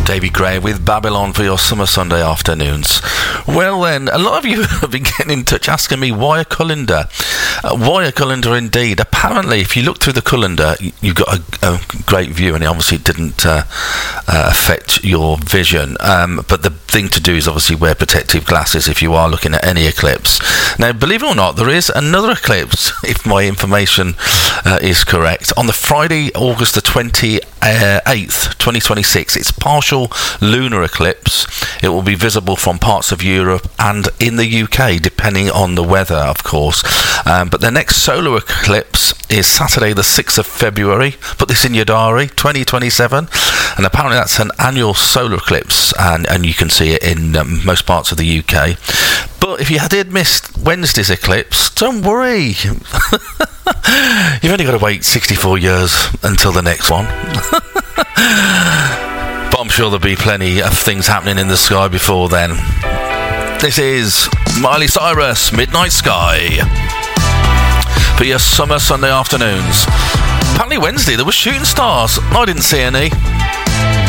David Gray with Babylon for your summer Sunday afternoons. Well then, a lot of you have been getting in touch asking me why a colander. Why a colander indeed? Apparently, if you look through the colander, you've got a great view, and it obviously didn't affect your vision. But the thing to do is obviously wear protective glasses if you are looking at any eclipse. Now, believe it or not, there is another eclipse, if my information is correct, on the Friday, August the 28th, 2026. It's partial lunar eclipse. It will be visible from parts of Europe and in the UK, depending on the weather, of course. But the next solar eclipse is Saturday the 6th of February. Put this in your diary, 2027. And apparently that's an annual solar eclipse, and you can see it in most parts of the UK. But if you did miss Wednesday's eclipse, don't worry. You've only got to wait 64 years until the next one. But I'm sure there'll be plenty of things happening in the sky before then. This is Miley Cyrus, Midnight Sky, for your summer Sunday afternoons. Apparently Wednesday there were shooting stars. I didn't see any.